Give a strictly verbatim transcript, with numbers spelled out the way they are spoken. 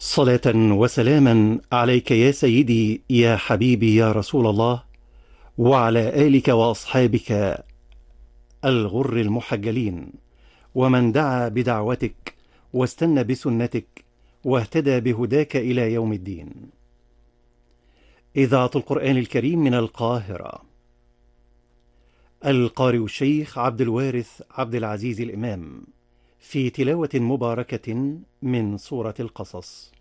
صلاة وسلاما عليك يا سيدي يا حبيبي يا رسول الله، وعلى آلك وأصحابك الغر المحجلين، ومن دعا بدعوتك واستنى بسنتك واهتدى بهداك إلى يوم الدين. إذاعة القرآن الكريم من القاهرة. القارئ الشيخ عبد الوارث عبد العزيز الإمام في تلاوة مباركة من سورة القصص.